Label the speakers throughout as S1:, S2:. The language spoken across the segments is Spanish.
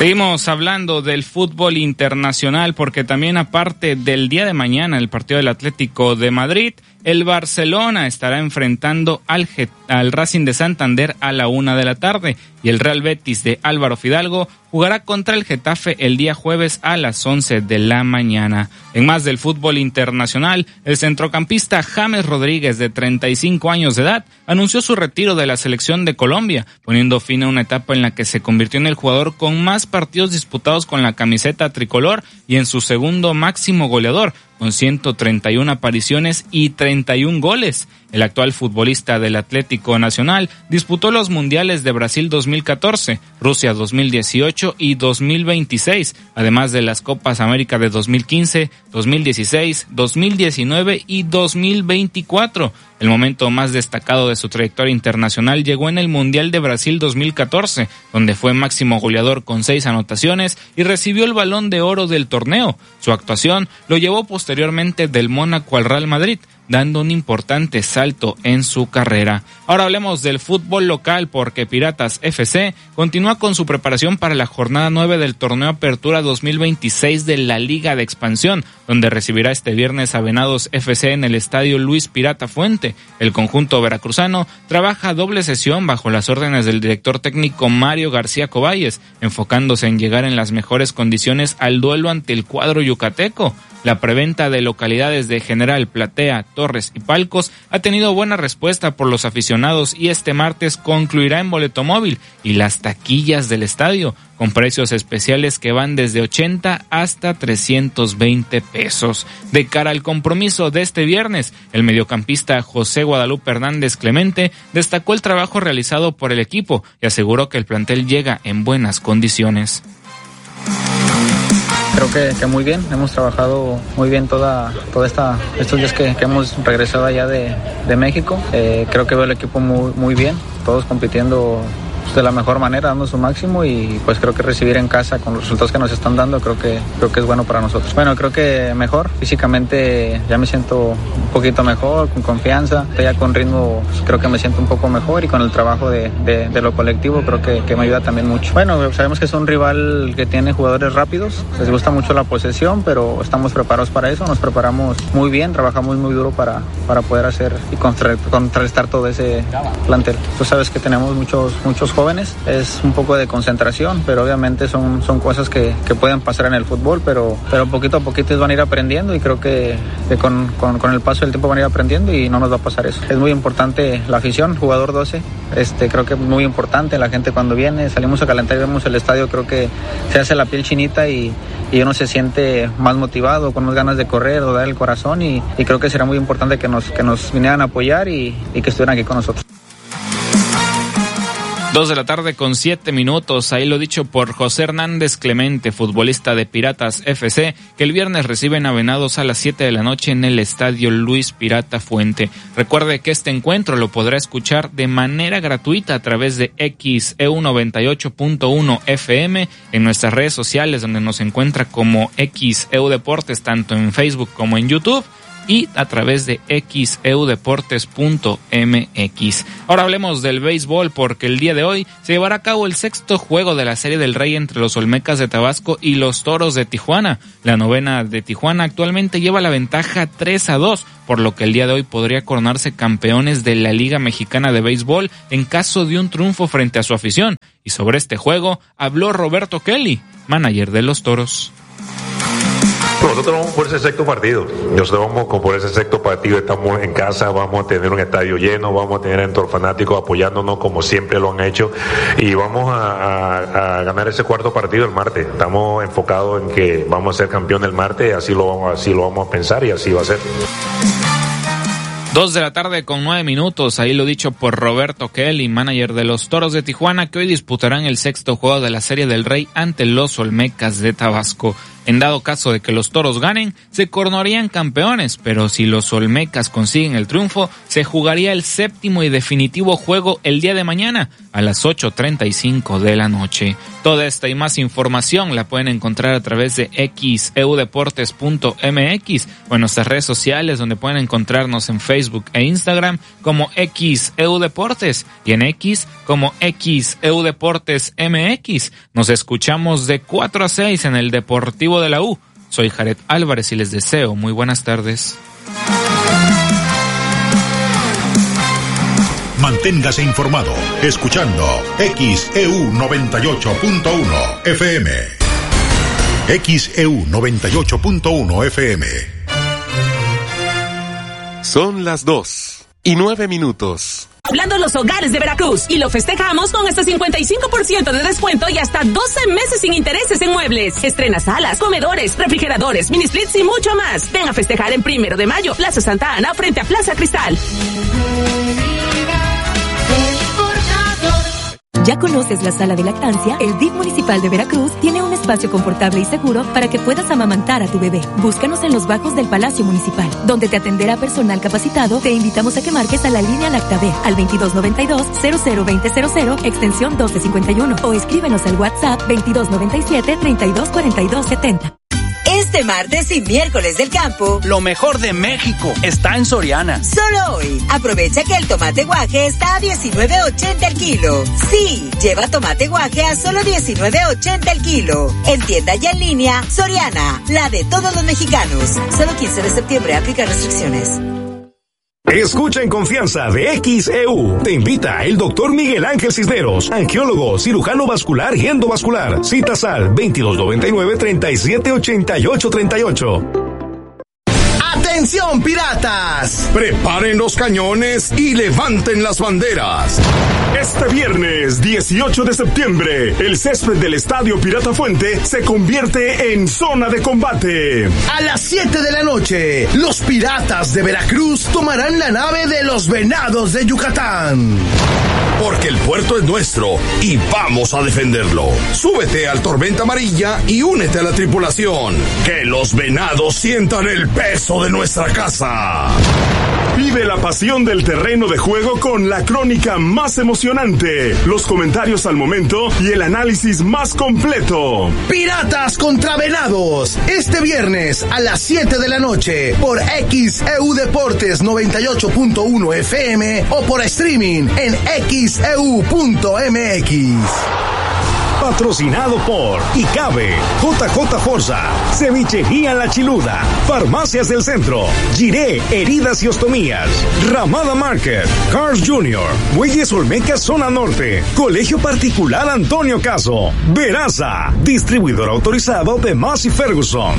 S1: Seguimos hablando del fútbol internacional porque también aparte del día de mañana el partido del Atlético de Madrid, el Barcelona estará enfrentando al Racing de Santander a la 1:00 p.m. y el Real Betis de Álvaro Fidalgo jugará contra el Getafe el día jueves a las 11:00 a.m. En más del fútbol internacional, el centrocampista James Rodríguez, de 35 años de edad, anunció su retiro de la selección de Colombia, poniendo fin a una etapa en la que se convirtió en el jugador con más partidos disputados con la camiseta tricolor y en su segundo máximo goleador, con 131 apariciones y 31 goles. El actual futbolista del Atlético Nacional disputó los mundiales de Brasil 2014, Rusia 2018 y 2026, además de las Copas América de 2015, 2016, 2019 y 2024. El momento más destacado de su trayectoria internacional llegó en el Mundial de Brasil 2014, donde fue máximo goleador con 6 anotaciones y recibió el Balón de Oro del torneo. Su actuación lo llevó posteriormente del Mónaco al Real Madrid, dando un importante salto en su carrera. Ahora hablemos del fútbol local porque Piratas FC continúa con su preparación para la jornada 9 del torneo Apertura 2026 de la Liga de Expansión, donde recibirá este viernes a Venados FC en el estadio Luis Pirata Fuente. El conjunto veracruzano trabaja doble sesión bajo las órdenes del director técnico Mario García Coballes, enfocándose en llegar en las mejores condiciones al duelo ante el cuadro yucateco. La preventa de localidades de General, Platea, Torres y Palcos ha tenido buena respuesta por los aficionados y este martes concluirá en boleto móvil y las taquillas del estadio, con precios especiales que van desde 80 hasta 320 pesos. De cara al compromiso de este viernes, el mediocampista José Guadalupe Hernández Clemente destacó el trabajo realizado por el equipo y aseguró que el plantel llega en buenas condiciones.
S2: Creo que muy bien, hemos trabajado muy bien estos días que hemos regresado allá de México. Creo que veo el equipo muy bien, todos compitiendo de la mejor manera, dando su máximo y pues creo que recibir en casa con los resultados que nos están dando creo que es bueno para nosotros. Bueno, creo que mejor, físicamente ya me siento un poquito mejor, con confianza, ya con ritmo creo que me siento un poco mejor y con el trabajo de lo colectivo creo que me ayuda también mucho. Bueno, sabemos que es un rival que tiene jugadores rápidos, les gusta mucho la posesión, pero estamos preparados para eso, nos preparamos muy bien, trabajamos muy duro para poder hacer y contrarrestar todo ese plantel. Tú sabes que tenemos muchos jóvenes, es un poco de concentración, pero obviamente son cosas que pueden pasar en el fútbol, pero poquito a poquito van a ir aprendiendo y creo que con el paso del tiempo van a ir aprendiendo y no nos va a pasar eso. Es muy importante la afición, jugador 12, creo que es muy importante, la gente cuando viene, salimos a calentar y vemos el estadio, creo que se hace la piel chinita y uno se siente más motivado, con más ganas de correr o dar el corazón y creo que será muy importante que nos vinieran a apoyar y que estuvieran aquí con nosotros.
S1: 2:07 p.m, ahí lo dicho por José Hernández Clemente, futbolista de Piratas FC, que el viernes reciben a Venados a las 7 p.m en el estadio Luis Pirata Fuente. Recuerde que este encuentro lo podrá escuchar de manera gratuita a través de XEU 98.1 FM en nuestras redes sociales, donde nos encuentra como XEU Deportes, tanto en Facebook como en YouTube, y a través de xeudeportes.mx. Ahora hablemos del béisbol porque el día de hoy se llevará a cabo el 6º juego de la Serie del Rey entre los Olmecas de Tabasco y los Toros de Tijuana. La novena de Tijuana actualmente lleva la ventaja 3-2, por lo que el día de hoy podría coronarse campeones de la Liga Mexicana de Béisbol en caso de un triunfo frente a su afición. Y sobre este juego habló Roberto Kelly, manager de los Toros.
S3: Nosotros vamos por ese sexto partido. Nosotros vamos por ese sexto partido. Estamos en casa, vamos a tener un estadio lleno, vamos a tener entornos fanáticos apoyándonos como siempre lo han hecho y vamos a ganar ese cuarto partido el martes. Estamos enfocados en que vamos a ser campeón el martes, así lo vamos a pensar y así va a ser.
S1: 2:09 p.m, ahí lo dicho por Roberto Kelly, manager de los Toros de Tijuana, que hoy disputarán el 6º juego de la Serie del Rey ante los Olmecas de Tabasco. En dado caso de que los Toros ganen, se coronarían campeones, pero si los Olmecas consiguen el triunfo, se jugaría el séptimo y definitivo juego el día de mañana a las 8:35 de la noche. Toda esta y más información la pueden encontrar a través de xeudeportes.mx o en nuestras redes sociales, donde pueden encontrarnos en Facebook e Instagram como xeudeportes y en X como xeudeportesmx. Nos escuchamos de 4 a 6 en el Deportivo de la U. Soy Jared Álvarez y les deseo muy buenas tardes.
S4: Manténgase informado escuchando XEU 98.1 FM. XEU 98.1 FM.
S5: Son las 2:09.
S6: Hablando los hogares de Veracruz y lo festejamos con hasta 55% de descuento y hasta 12 meses sin intereses en muebles. Estrena salas, comedores, refrigeradores, mini splits y mucho más. Ven a festejar en 1 de mayo, Plaza Santa Ana, frente a Plaza Cristal.
S7: ¿Ya conoces la sala de lactancia? El DIF municipal de Veracruz tiene un espacio confortable y seguro para que puedas amamantar a tu bebé. Búscanos en los bajos del Palacio Municipal, donde te atenderá personal capacitado. Te invitamos a que marques a la línea Lactaver al 2292-002000, extensión 1251, o escríbenos al WhatsApp 2297-324270.
S8: Este martes y miércoles del campo,
S9: lo mejor de México está en Soriana.
S8: Solo hoy, aprovecha que el tomate guaje está a $19.80 el kilo. Sí, lleva tomate guaje a solo $19.80 el kilo. En tienda y en línea, Soriana, la de todos los mexicanos. Solo 15 de septiembre, aplica restricciones.
S10: Escucha en confianza de XEU. Te invita el doctor Miguel Ángel Cisneros, angiólogo, cirujano vascular y endovascular. Citas al 2299-378838.
S11: ¡Atención, piratas! Preparen los cañones y levanten las banderas.
S10: Este viernes 18 de septiembre, el césped del Estadio Pirata Fuente se convierte en zona de combate.
S11: A las 7 de la noche, los piratas de Veracruz tomarán la nave de los Venados de Yucatán. Porque el puerto es nuestro y vamos a defenderlo. Súbete al Tormenta Amarilla y únete a la tripulación. Que los Venados sientan el peso de nuestra casa.
S10: Vive la pasión del terreno de juego con la crónica más emocionante, los comentarios al momento y el análisis más completo.
S11: Piratas contra Venados, este viernes a las 7 de la noche por XEU Deportes 98.1 FM o por streaming en xeu.mx.
S10: Patrocinado por ICABE, JJ Forza, Cevichería La Chiluda, Farmacias del Centro, Giré Heridas y Ostomías, Ramada Market, Cars Jr., Muelles Olmecas Zona Norte, Colegio Particular Antonio Caso, Veraza, distribuidor autorizado de Massey Ferguson.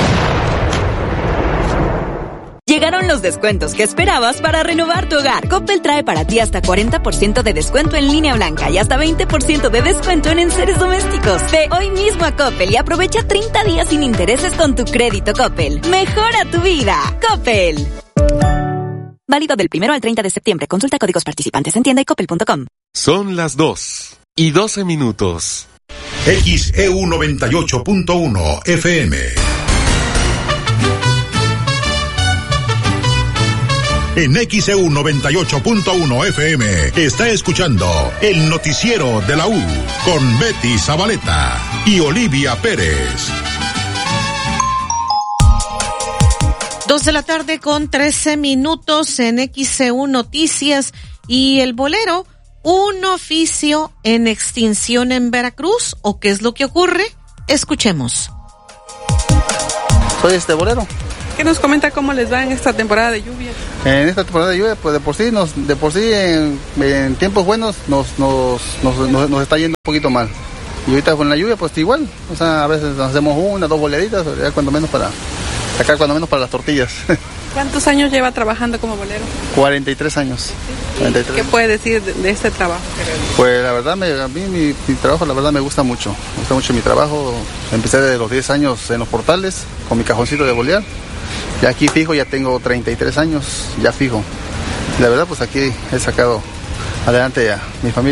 S7: Llegaron los descuentos que esperabas para renovar tu hogar. Coppel trae para ti hasta 40% de descuento en línea blanca y hasta 20% de descuento en enseres domésticos. Ve hoy mismo a Coppel y aprovecha 30 días sin intereses con tu crédito Coppel. Mejora tu vida. Coppel. Válido del 1 al 30 de septiembre. Consulta códigos participantes en tienda y coppel.com.
S5: Son las 2:12.
S4: XEU 98.1 FM. En XEU 98.1 FM está escuchando el noticiero de la U con Betty Zabaleta y Olivia Pérez.
S12: 2:13 en XEU Noticias. Y el bolero, un oficio en extinción en Veracruz, ¿o qué es lo que ocurre? Escuchemos.
S2: Soy bolero.
S13: ¿Qué nos comenta cómo les va en esta temporada de lluvia?
S2: En esta temporada de lluvia, pues de por sí en tiempos buenos nos está yendo un poquito mal. Y ahorita con la lluvia, pues igual, o sea, a veces nos hacemos 1, 2 boleritas, ya cuando menos para las tortillas.
S13: ¿Cuántos años lleva trabajando como bolero?
S2: 43 años. 43.
S13: ¿Qué puede decir de este trabajo?
S2: Pues la verdad, a mí mi trabajo la verdad me gusta mucho. Me gusta mucho mi trabajo. Empecé desde los 10 años en los portales, con mi cajoncito de bolear. Ya aquí fijo, ya tengo 33 años, ya fijo. La verdad, pues aquí he sacado adelante a mi familia.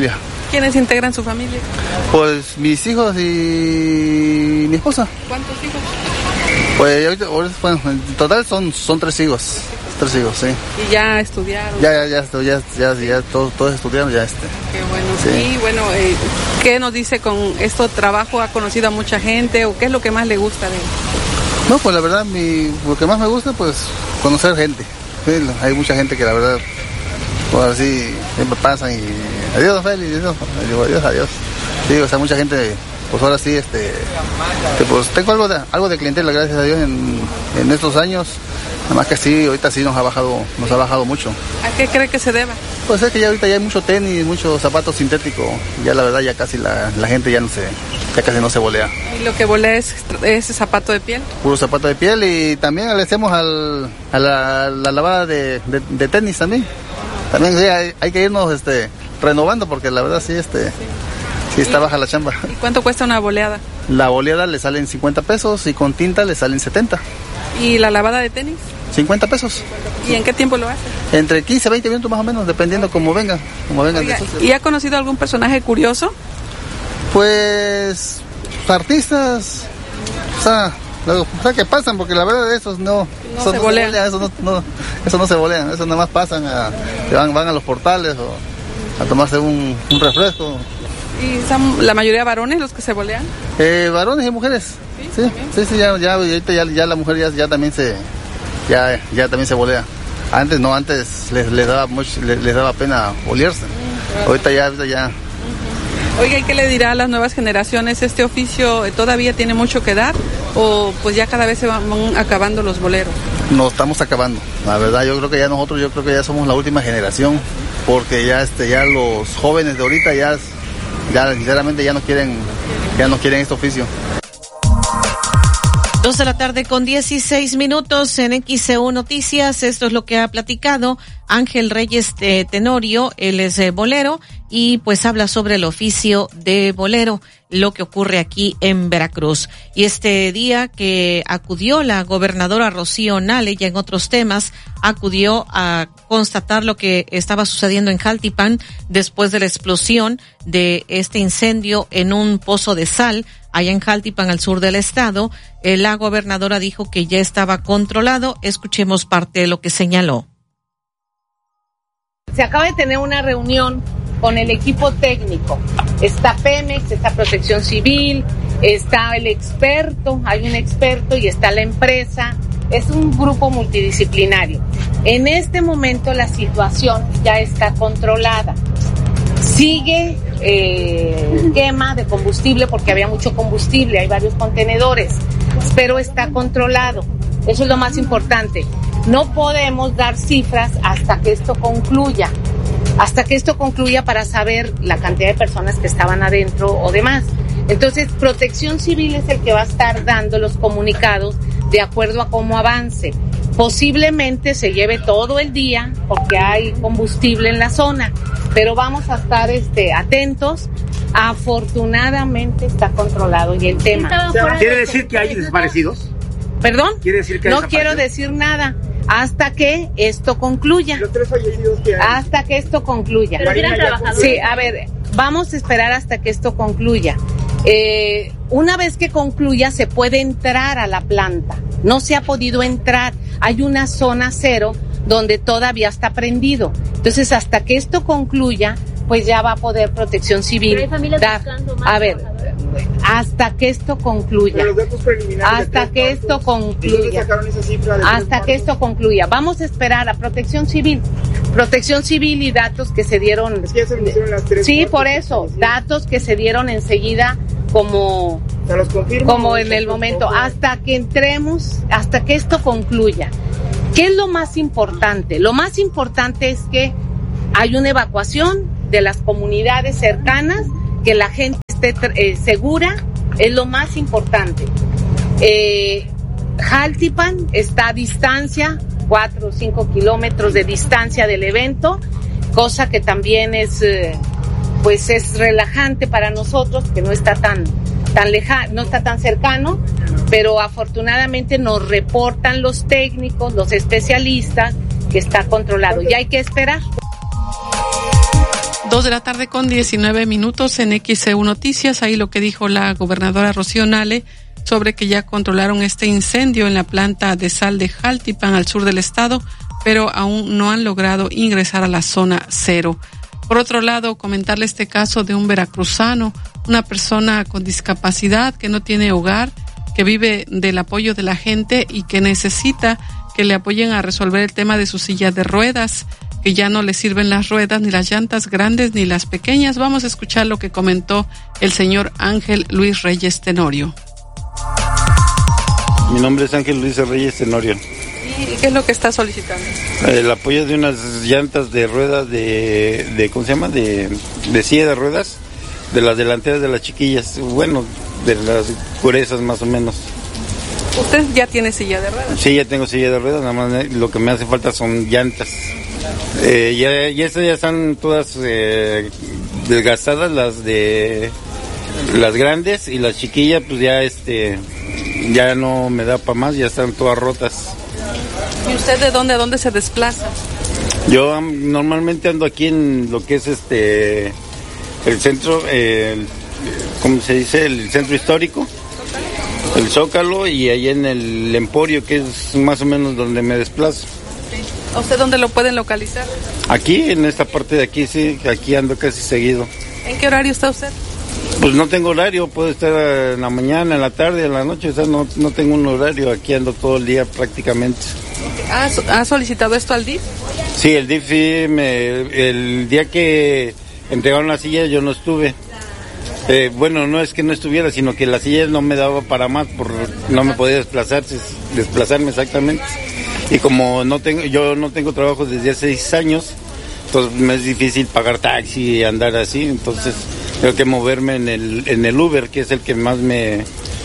S13: ¿Quiénes integran su familia?
S14: Pues mis hijos y mi esposa.
S13: ¿Cuántos hijos?
S14: Pues ahorita, bueno, en total son 3 hijos. 3 hijos, sí.
S13: ¿Y ya estudiaron?
S14: Ya todos estudiaron, ya
S13: Qué bueno,
S14: sí.
S13: Y bueno, ¿qué nos dice con este trabajo? ¿Ha conocido a mucha gente o qué es lo que más le gusta de él?
S14: No, pues la verdad, lo que más me gusta, pues conocer gente. Sí, hay mucha gente que la verdad, pues así, siempre pasan y adiós, don Félix, adiós. Sí, o sea, mucha gente, pues ahora sí, pues tengo algo de clientela, gracias a Dios, en estos años. Nada más que sí, ahorita sí nos ha bajado mucho.
S13: ¿A qué cree que se deba?
S14: Pues es que ya ahorita ya hay mucho tenis, muchos zapatos sintéticos. Ya la verdad ya casi la gente ya casi no se volea.
S13: ¿Y lo que volea es ese zapato de piel?
S14: Puro zapato de piel, y también le hacemos a la lavada de tenis también. También sí, hay que irnos renovando porque la verdad sí está baja la chamba.
S13: ¿Y cuánto cuesta una boleada?
S14: La boleada le salen 50 pesos y con tinta le salen 70.
S13: ¿Y la lavada de tenis?
S14: 50 pesos.
S13: ¿Y en qué tiempo lo hace?
S14: Entre 15 a 20 minutos más o menos, dependiendo cómo vengan.
S13: Oiga, ¿y ha conocido algún personaje curioso?
S14: Pues artistas, o sea que pasan, porque la verdad de esos no se volean, eso no se volean, eso nada más pasan, van a los portales o a tomarse un refresco.
S13: ¿Y son la mayoría varones los que se volean?
S14: Varones y mujeres. Sí, ya la mujer ya también también se volea. Antes les daba pena olearse. Ahorita ya.
S13: Oiga, ¿y qué le dirá a las nuevas generaciones? ¿Este oficio todavía tiene mucho que dar o pues ya cada vez se van acabando los boleros?
S14: Nos estamos acabando. La verdad, yo creo que ya somos la última generación, porque ya los jóvenes de ahorita ya sinceramente ya no quieren este oficio.
S12: 2:16 p.m. en XEU Noticias. Esto es lo que ha platicado Ángel Reyes Tenorio. Él es bolero y pues habla sobre el oficio de bolero, lo que ocurre aquí en Veracruz. Y este día que acudió la gobernadora Rocío Nale, ya en otros temas, acudió a constatar lo que estaba sucediendo en Jaltipan después de la explosión de este incendio en un pozo de sal allá en Jaltipan, al sur del estado. La gobernadora dijo que ya estaba controlado. Escuchemos parte de lo que señaló.
S15: Se acaba de tener una reunión con el equipo técnico. Está Pemex, está Protección Civil, está el experto, hay un experto y está la empresa. Es un grupo multidisciplinario. En este momento la situación ya está controlada. Sigue quema de combustible porque había mucho combustible, hay varios contenedores, pero está controlado. Eso es lo más importante. No podemos dar cifras hasta que esto concluya. Para saber la cantidad de personas que estaban adentro o demás. Entonces, Protección Civil es el que va a estar dando los comunicados de acuerdo a cómo avance. Posiblemente se lleve todo el día porque hay combustible en la zona, pero vamos a estar atentos. Afortunadamente está controlado y el tema.
S16: ¿Quiere decir que hay desaparecidos?
S15: ¿Perdón?
S16: ¿Quiere decir que hay
S15: no quiero decir nada hasta que esto concluya.
S16: Los 3 fallecidos que hay.
S15: Hasta que esto concluya. Sí, a ver, vamos a esperar hasta que esto concluya. Una vez que concluya se puede entrar a la planta. No se ha podido entrar. Hay una zona cero donde todavía está prendido. Entonces, hasta que esto concluya, pues ya va a poder Protección Civil dar. A ver, hasta que esto concluya. Hasta que esto concluya. Hasta que esto concluya. Vamos a esperar a Protección Civil. Protección Civil y datos que se dieron.
S16: Es que ya se anunciaron las 3.
S15: Sí, por eso. Sí. Datos que se dieron enseguida como en el momento. Hasta que entremos, hasta que esto concluya. ¿Qué es lo más importante? Lo más importante es que hay una evacuación de las comunidades cercanas, que la gente esté segura, es lo más importante. Jaltipan está a distancia, 4 o 5 kilómetros de distancia del evento, cosa que también es relajante para nosotros, que no está tan lejano, no está tan cercano, pero afortunadamente nos reportan los técnicos, los especialistas, que está controlado. Y hay que esperar.
S13: 2:19 p.m. en XEU Noticias. Ahí lo que dijo la gobernadora Rocío Nale sobre que ya controlaron este incendio en la planta de sal de Jaltipan al sur del estado, pero aún no han logrado ingresar a la zona cero. Por otro lado, comentarle este caso de un veracruzano, una persona con discapacidad que no tiene hogar, que vive del apoyo de la gente y que necesita que le apoyen a resolver el tema de su silla de ruedas, que ya no le sirven las ruedas, ni las llantas grandes ni las pequeñas. Vamos a escuchar lo que comentó el señor Ángel Luis Reyes Tenorio.
S17: Mi nombre es Ángel Luis Reyes Tenorio.
S13: ¿Y qué es lo que está solicitando?
S17: El apoyo de unas llantas de ruedas de ¿cómo se llama? De silla de ruedas, de las delanteras de las chiquillas, bueno, de las gruesas más o menos.
S13: ¿Usted ya tiene silla de ruedas?
S17: Sí, ya tengo silla de ruedas, nada más lo que me hace falta son llantas. Ya estas ya están todas desgastadas, las grandes, y las chiquillas pues ya no me da para más, ya están todas rotas.
S13: ¿Y usted de dónde a dónde se desplaza?
S17: Yo normalmente ando aquí en lo que es el centro, ¿cómo se dice? El centro histórico, el Zócalo, y ahí en el Emporio, que es más o menos donde me desplazo.
S13: ¿A usted dónde lo pueden localizar?
S17: Aquí, en esta parte de aquí, sí, aquí ando casi seguido.
S13: ¿En qué horario está usted?
S17: Pues no tengo horario, puedo estar en la mañana, en la tarde, en la noche, o sea, no tengo un horario, aquí ando todo el día prácticamente.
S13: ¿Ha solicitado esto al DIF?
S17: Sí, el DIF, el día que entregaron la silla yo no estuve. Bueno, no es que no estuviera, sino que la silla no me daba para más, no me podía desplazarme exactamente. Y como yo no tengo trabajo desde hace 6 años, entonces me es difícil pagar taxi y andar así, entonces tengo que moverme en el Uber, que es el que más me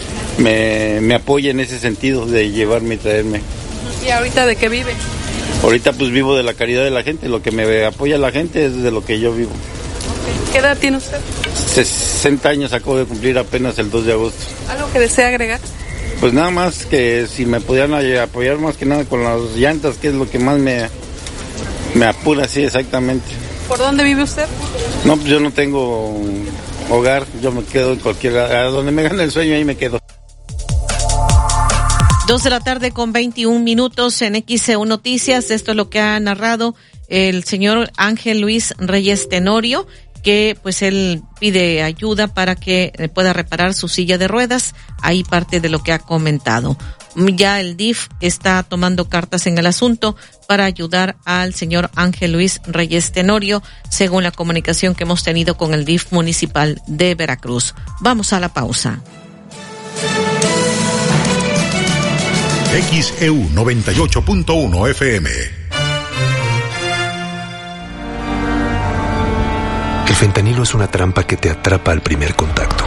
S17: apoya en ese sentido de llevarme y traerme.
S13: ¿Y ahorita de qué vive?
S17: Ahorita pues vivo de la caridad de la gente, lo que me apoya la gente es de lo que yo vivo.
S13: ¿Qué edad tiene usted?
S17: 60 años acabo de cumplir apenas el 2 de agosto.
S13: ¿Algo que desea agregar?
S17: Pues nada más que si me pudieran apoyar más que nada con las llantas, que es lo que más me apura, sí, exactamente.
S13: ¿Por dónde vive usted?
S17: No, pues yo no tengo hogar, yo me quedo en a donde me gane el sueño, ahí me quedo.
S12: 2:21 p.m. en XEU Noticias. Esto es lo que ha narrado el señor Ángel Luis Reyes Tenorio, que pues él pide ayuda para que pueda reparar su silla de ruedas. Ahí parte de lo que ha comentado. Ya el DIF está tomando cartas en el asunto para ayudar al señor Ángel Luis Reyes Tenorio, según la comunicación que hemos tenido con el DIF municipal de Veracruz. Vamos a la pausa.
S4: XEU 98.1 FM.
S18: El fentanilo es una trampa que te atrapa al primer contacto.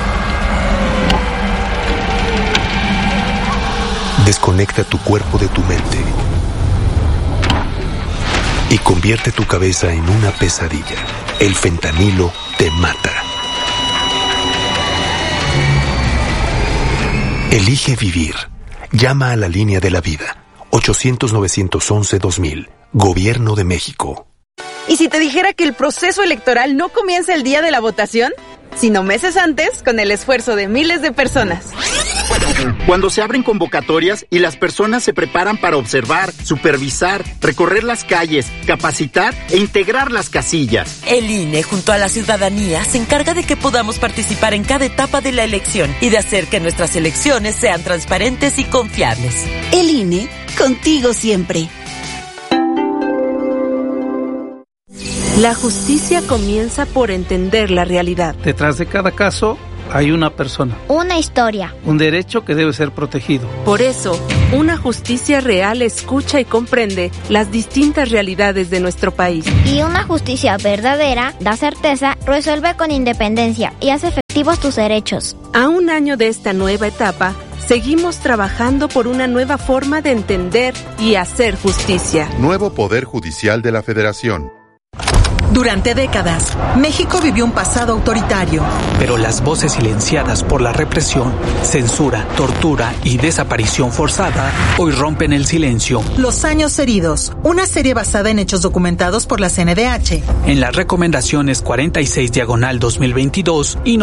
S18: Desconecta tu cuerpo de tu mente y convierte tu cabeza en una pesadilla. El fentanilo te mata. Elige vivir. Llama a la línea de la vida. 800-911-2000. Gobierno de México.
S19: ¿Y si te dijera que el proceso electoral no comienza el día de la votación, sino meses antes, con el esfuerzo de miles de personas?
S20: Cuando se abren convocatorias y las personas se preparan para observar, supervisar, recorrer las calles, capacitar e integrar las casillas.
S21: El INE, junto a la ciudadanía, se encarga de que podamos participar en cada etapa de la elección y de hacer que nuestras elecciones sean transparentes y confiables.
S22: El INE, contigo siempre.
S23: La justicia comienza por entender la realidad.
S24: Detrás de cada caso hay una persona.
S25: Una historia.
S24: Un derecho que debe ser protegido.
S23: Por eso, una justicia real escucha y comprende las distintas realidades de nuestro país.
S25: Y una justicia verdadera da certeza, resuelve con independencia y hace efectivos tus derechos.
S23: A un año de esta nueva etapa, seguimos trabajando por una nueva forma de entender y hacer justicia.
S26: Nuevo Poder Judicial de la Federación.
S1: Durante décadas, México vivió un pasado autoritario.
S3: Pero las voces silenciadas por la represión, censura, tortura y desaparición forzada hoy rompen el silencio.
S1: Los años heridos, una serie basada en hechos documentados por la CNDH.
S3: En las recomendaciones 46/2022 y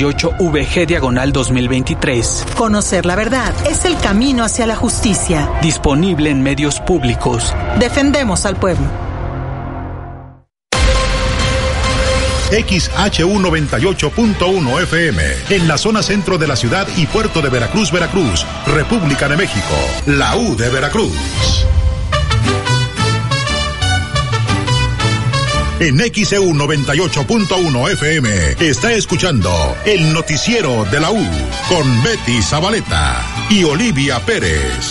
S3: 98VG/2023.
S1: Conocer la verdad es el camino hacia la justicia.
S3: Disponible en medios públicos.
S1: Defendemos al pueblo.
S4: XHU98.1 FM, en la zona centro de la ciudad y puerto de Veracruz, Veracruz, República de México, la U de Veracruz. En XHU98.1 FM, está escuchando el noticiero de la U, con Betty Zabaleta y Olivia Pérez.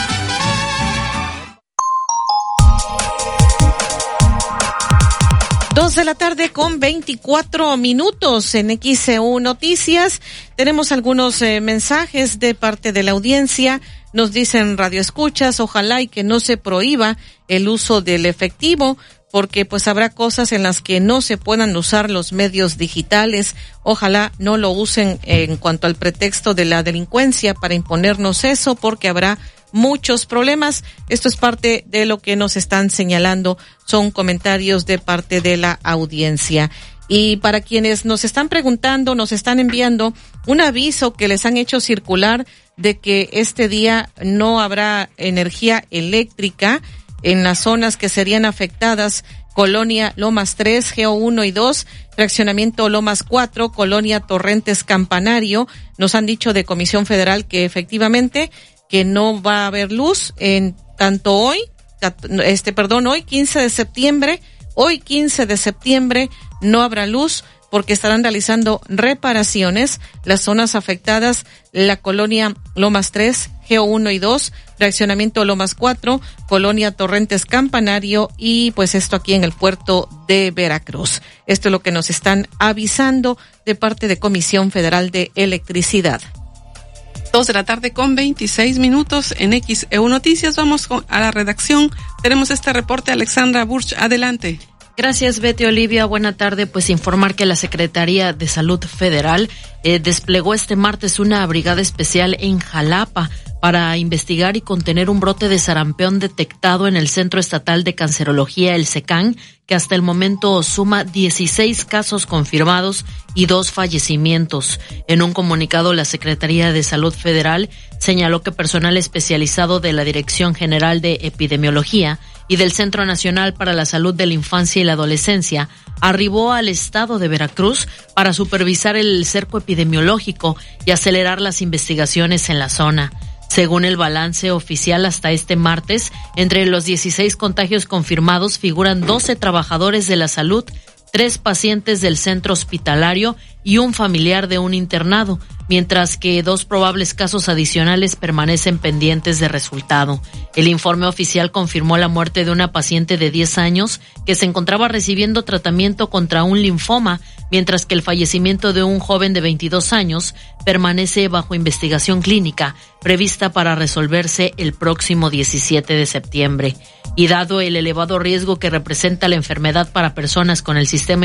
S12: 2 de la tarde con 24 minutos en XEU Noticias. Tenemos algunos mensajes de parte de la audiencia. Nos dicen radioescuchas, ojalá y que no se prohíba el uso del efectivo, porque pues habrá cosas en las que no se puedan usar los medios digitales. Ojalá no lo usen en cuanto al pretexto de la delincuencia para imponernos eso, porque habrá muchos problemas. Esto es parte de lo que nos están señalando, son comentarios de parte de la audiencia. Y para quienes nos están preguntando, nos están enviando un aviso que les han hecho circular de que este día no habrá energía eléctrica en las zonas que serían afectadas: Colonia Lomas 3, Geo 1 y 2, Fraccionamiento Lomas 4, Colonia Torrentes Campanario. Nos han dicho de Comisión Federal que efectivamente que no va a haber luz en tanto hoy 15 de septiembre, hoy 15 de septiembre no habrá luz porque estarán realizando reparaciones las zonas afectadas: la Colonia Lomas 3, Geo 1 y 2, Fraccionamiento Lomas 4, Colonia Torrentes Campanario, y pues esto aquí en el puerto de Veracruz. Esto es lo que nos están avisando de parte de Comisión Federal de Electricidad.
S13: 2 de la tarde con 26 minutos en XEU Noticias. Vamos a la redacción. Tenemos este reporte. Alexandra Burch, adelante.
S6: Gracias, Betty. Olivia, buena tarde. Pues informar que la Secretaría de Salud Federal desplegó este martes una brigada especial en Jalapa para investigar y contener un brote de sarampión detectado en el Centro Estatal de Cancerología, el CECAN, que hasta el momento suma 16 casos confirmados y 2 fallecimientos. En un comunicado, la Secretaría de Salud Federal señaló que personal especializado de la Dirección General de Epidemiología y del Centro Nacional para la Salud de la Infancia y la Adolescencia arribó al estado de Veracruz para supervisar el cerco epidemiológico y acelerar las investigaciones en la zona. Según el balance oficial hasta este martes, entre los 16 contagios confirmados figuran 12 trabajadores de la salud, 3 pacientes del centro hospitalario y un familiar de un internado, mientras que 2 probables casos adicionales permanecen pendientes de resultado. El informe oficial confirmó la muerte de una paciente de 10 años que se encontraba recibiendo tratamiento contra un linfoma, mientras que el fallecimiento de un joven de 22 años permanece bajo investigación clínica, prevista para resolverse el próximo 17 de septiembre. Y dado el elevado riesgo que representa la enfermedad para personas con el sistema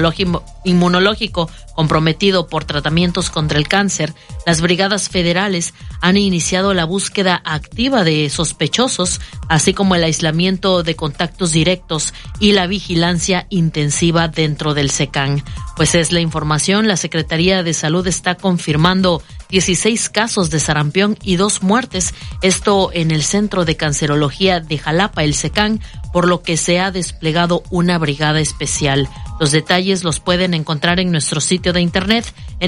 S6: inmunológico comprometido por tratamientos contra el cáncer, las brigadas federales han iniciado la búsqueda activa de sospechosos, así como el aislamiento de contactos directos y la vigilancia intensiva dentro del CECAN. Pues es la información. La Secretaría de Salud está confirmando 16 casos de sarampión y 2 muertes, esto en el Centro de Cancerología de Jalapa, el CECAN, por lo que se ha desplegado una brigada especial. Los detalles los pueden encontrar en nuestro sitio de internet en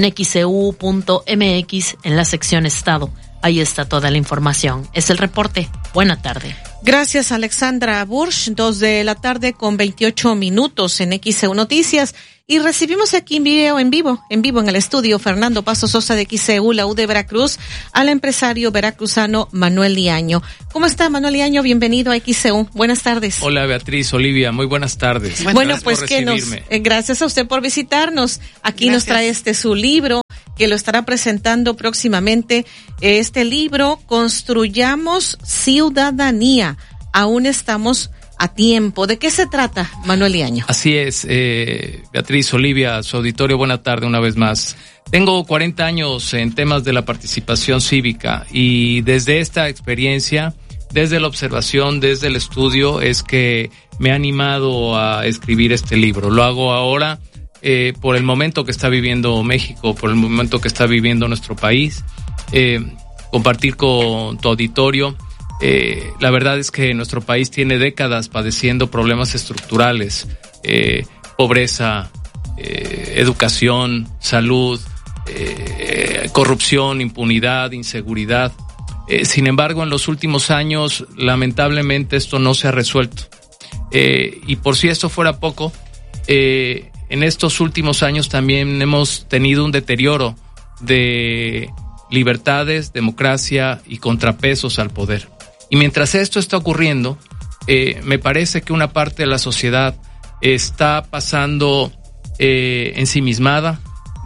S6: xeu.mx en la sección Estado. Ahí está toda la información. Es el reporte. Buena tarde.
S12: Gracias, Alexandra Burch. 2 de la tarde con 28 minutos en XEU Noticias. Y recibimos aquí en vivo en el estudio, Fernando Paso Sosa de XEU, la U de Veracruz, al empresario veracruzano Manuel Liaño. ¿Cómo está, Manuel Liaño? Bienvenido a XEU. Buenas tardes.
S8: Hola, Beatriz, Olivia, muy buenas tardes.
S12: Bueno, pues gracias a usted por visitarnos. Aquí nos trae su libro, que lo estará presentando próximamente. Este libro, Construyamos Ciudadanía. Aún estamos a tiempo. ¿De qué se trata, Manuel Liaño?
S8: Así es, Beatriz, Olivia, su auditorio, buena tarde una vez más. Tengo 40 años en temas de la participación cívica y desde esta experiencia, desde la observación, desde el estudio, es que me he animado a escribir este libro. Lo hago ahora por el momento que está viviendo México, por el momento que está viviendo nuestro país, compartir con tu auditorio. La verdad es que nuestro país tiene décadas padeciendo problemas estructurales, pobreza, educación, salud, corrupción, impunidad, inseguridad. Sin embargo, en los últimos años, lamentablemente, esto no se ha resuelto. Y por si esto fuera poco, en estos últimos años también hemos tenido un deterioro de libertades, democracia y contrapesos al poder. Y mientras esto está ocurriendo, me parece que una parte de la sociedad está pasando ensimismada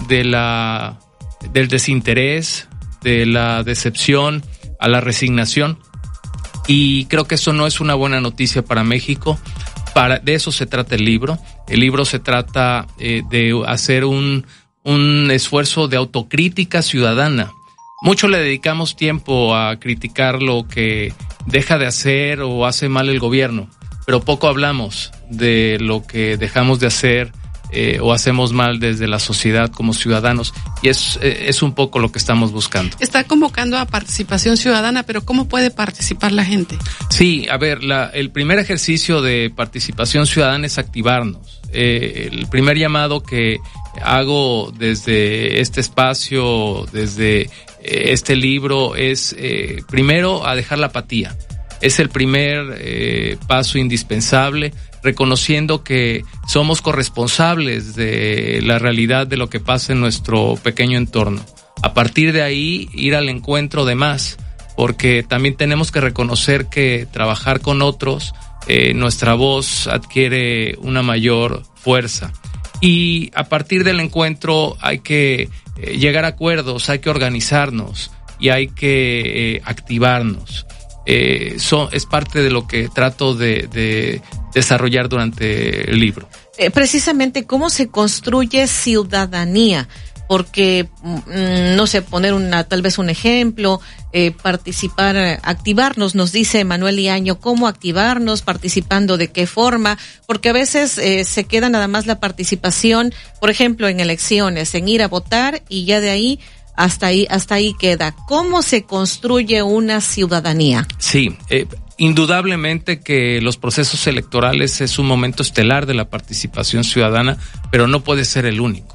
S8: del desinterés, de la decepción a la resignación, y creo que eso no es una buena noticia para México. De eso se trata el libro. El libro se trata de hacer un esfuerzo de autocrítica ciudadana. Mucho le dedicamos tiempo a criticar lo que deja de hacer o hace mal el gobierno, pero poco hablamos de lo que dejamos de hacer o hacemos mal desde la sociedad como ciudadanos, y es un poco lo que estamos buscando.
S13: Está convocando a participación ciudadana, pero ¿cómo puede participar la gente?
S8: Sí, a ver, el primer ejercicio de participación ciudadana es activarnos. El primer llamado que hago desde este espacio, desde este libro, es primero a dejar la apatía. Es el primer paso indispensable, reconociendo que somos corresponsables de la realidad de lo que pasa en nuestro pequeño entorno. A partir de ahí, ir al encuentro de más, porque también tenemos que reconocer que trabajar con otros, nuestra voz adquiere una mayor fuerza. Y a partir del encuentro hay que llegar a acuerdos, hay que organizarnos y hay que activarnos. Es parte de lo que trato de desarrollar durante el libro.
S12: Precisamente, ¿cómo se construye ciudadanía? Porque, no sé, poner tal vez un ejemplo, participar, activarnos, nos dice Manuel Liaño, ¿cómo activarnos? ¿Participando de qué forma? Porque a veces se queda nada más la participación, por ejemplo, en elecciones, en ir a votar, y ya de ahí, hasta ahí queda. ¿Cómo se construye una ciudadanía?
S8: Sí, indudablemente que los procesos electorales es un momento estelar de la participación ciudadana, pero no puede ser el único.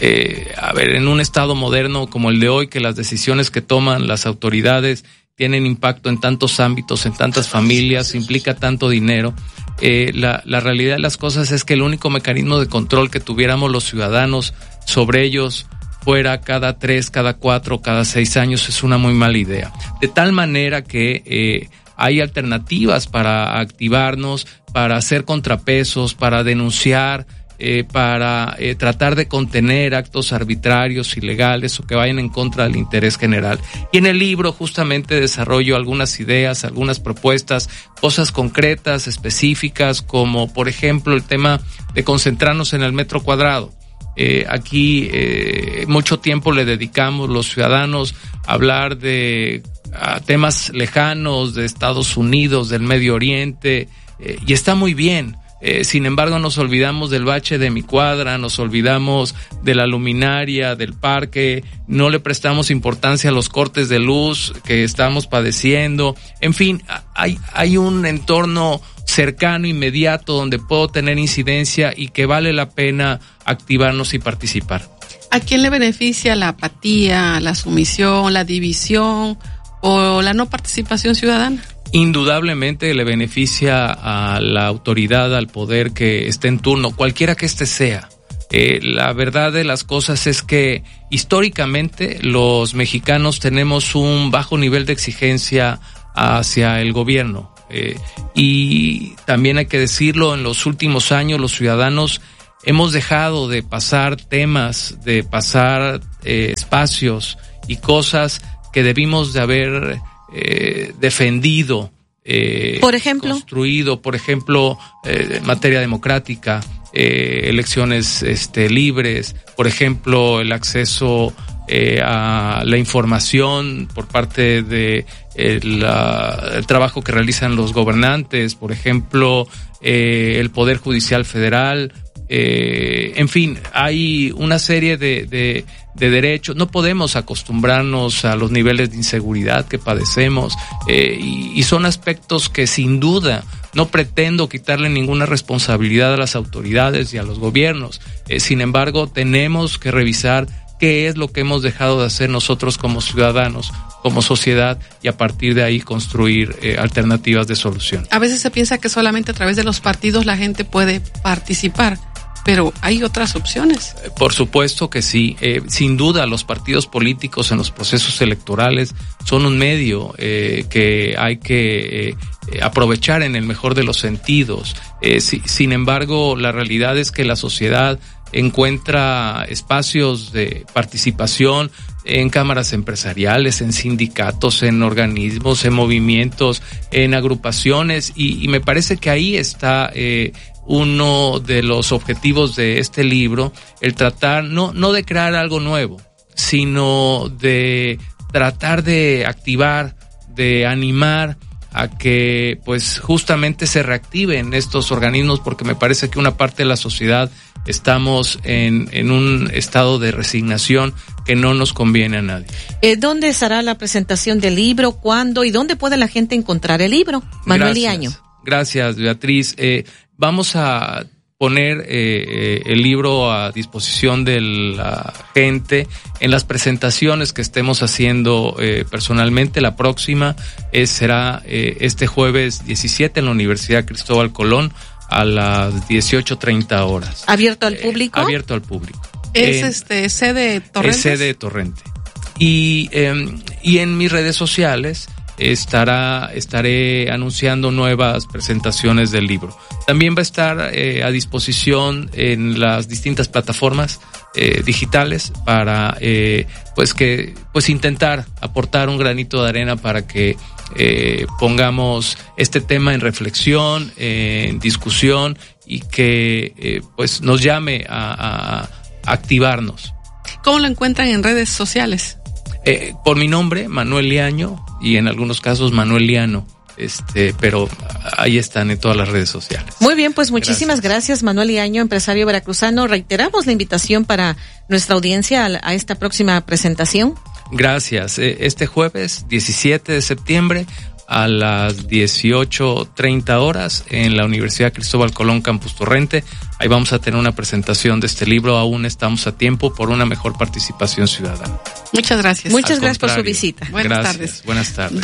S8: En un estado moderno como el de hoy, que las decisiones que toman las autoridades tienen impacto en tantos ámbitos, en tantas familias, implica tanto dinero, la realidad de las cosas es que el único mecanismo de control que tuviéramos los ciudadanos sobre ellos fuera cada 3, cada 4, cada 6 años es una muy mala idea. De tal manera que hay alternativas para activarnos, para hacer contrapesos, para denunciar, para tratar de contener actos arbitrarios, ilegales o que vayan en contra del interés general. Y en el libro justamente desarrollo algunas ideas, algunas propuestas, cosas concretas, específicas, como por ejemplo el tema de concentrarnos en el metro cuadrado. Aquí mucho tiempo le dedicamos los ciudadanos a hablar de temas lejanos de Estados Unidos, del Medio Oriente, y está muy bien. Sin embargo, nos olvidamos del bache de mi cuadra, nos olvidamos de la luminaria, del parque, no le prestamos importancia a los cortes de luz que estamos padeciendo. En fin, hay un entorno cercano, inmediato, donde puedo tener incidencia y que vale la pena activarnos y participar.
S13: ¿A quién le beneficia la apatía, la sumisión, la división o la no participación ciudadana?
S8: Indudablemente le beneficia a la autoridad, al poder que esté en turno, cualquiera que éste sea. La verdad de las cosas es que históricamente los mexicanos tenemos un bajo nivel de exigencia hacia el gobierno. Y también hay que decirlo, en los últimos años los ciudadanos hemos dejado de pasar temas, de pasar espacios y cosas que debimos de haber defendido
S12: por ejemplo,
S8: construido, por ejemplo, en materia democrática, elecciones libres, por ejemplo, el acceso a la información por parte de el trabajo que realizan los gobernantes, por ejemplo, el Poder Judicial Federal, en fin, hay una serie de derechos. No podemos acostumbrarnos a los niveles de inseguridad que padecemos, y son aspectos que sin duda no pretendo quitarle ninguna responsabilidad a las autoridades y a los gobiernos. Sin embargo, tenemos que revisar qué es lo que hemos dejado de hacer nosotros como ciudadanos, como sociedad, y a partir de ahí construir alternativas de solución.
S13: A veces se piensa que solamente a través de los partidos la gente puede participar, pero hay otras opciones.
S8: Por supuesto que sí. Sin duda, los partidos políticos en los procesos electorales son un medio que hay que aprovechar en el mejor de los sentidos. Sin embargo, la realidad es que la sociedad encuentra espacios de participación en cámaras empresariales, en sindicatos, en organismos, en movimientos, en agrupaciones, y me parece que ahí está uno de los objetivos de este libro, el tratar no de crear algo nuevo, sino de tratar de activar, de animar a que pues justamente se reactiven estos organismos, porque me parece que una parte de la sociedad estamos en un estado de resignación que no nos conviene a nadie.
S12: ¿Dónde estará la presentación del libro? ¿Cuándo? ¿Y dónde puede la gente encontrar el libro? Manuel Liaño.
S8: Gracias, Beatriz. Vamos a poner el libro a disposición de la gente en las presentaciones que estemos haciendo personalmente. La próxima será este jueves 17 en la Universidad Cristóbal Colón a las 18:30 horas.
S12: ¿Abierto al público?
S8: Abierto al público.
S13: ¿Es sede Torrente?
S8: Es sede Torrente. Y en mis redes sociales estaré anunciando nuevas presentaciones del libro. También va a estar a disposición en las distintas plataformas digitales para intentar aportar un granito de arena para que pongamos este tema en reflexión, en discusión, y que nos llame a activarnos.
S13: ¿Cómo lo encuentran en redes sociales?
S8: Por mi nombre, Manuel Liaño, y en algunos casos Manuel Liano, pero ahí están en todas las redes sociales.
S12: Muy bien, pues muchísimas gracias Manuel Liaño, empresario veracruzano. Reiteramos la invitación para nuestra audiencia a esta próxima presentación.
S8: Gracias. Este jueves 17 de septiembre a las 18:30 horas en la Universidad Cristóbal Colón, Campus Torrente. Ahí vamos a tener una presentación de este libro. Aún estamos a tiempo por una mejor participación ciudadana.
S13: Muchas gracias.
S12: Muchas gracias por su visita.
S13: Buenas tardes.
S8: Buenas tardes.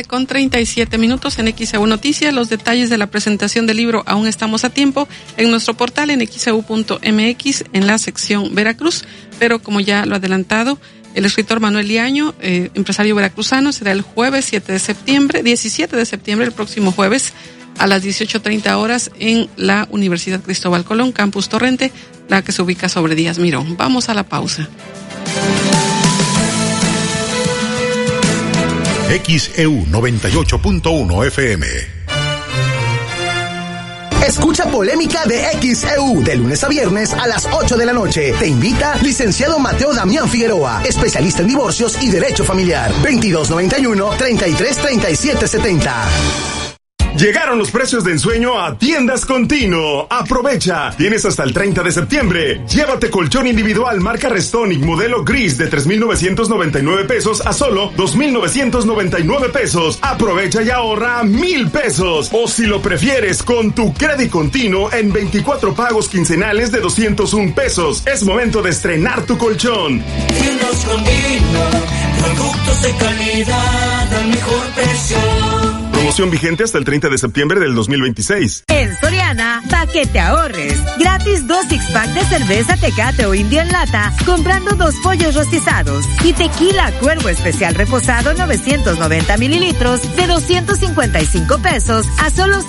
S13: 2:37 en XEU Noticias. Los detalles de la presentación del libro Aún estamos a tiempo en nuestro portal en xeu.mx en la sección Veracruz. Pero como ya lo ha adelantado el escritor Manuel Liaño, empresario veracruzano, será el jueves 17 de septiembre, el próximo jueves, a las 18:30 horas en la Universidad Cristóbal Colón, Campus Torrente, la que se ubica sobre Díaz Mirón. Vamos a la pausa.
S4: XEU 98.1 FM.
S5: Escucha Polémica de XEU de lunes a viernes a las 8 de la noche. Te invita licenciado Mateo Damián Figueroa, especialista en divorcios y derecho familiar. 2291-333770.
S7: Llegaron los precios de ensueño a Tiendas Continuo. Aprovecha. Tienes hasta el 30 de septiembre. Llévate colchón individual marca Restonic modelo gris de 3,999 pesos a solo 2,999 pesos. Aprovecha y ahorra 1,000 pesos. O si lo prefieres, con tu crédito continuo en 24 pagos quincenales de 201 pesos. Es momento de estrenar tu colchón.
S9: Tiendas Continuo. Productos de calidad al mejor precio.
S7: Promoción vigente hasta el 30 de septiembre del 2026.
S10: En Soriana, pa' que te ahorres. Gratis 2 six-pack de cerveza Tecate o India en lata, comprando 2 pollos rostizados. Y tequila Cuervo Especial Reposado 990 mililitros de 255 pesos a solo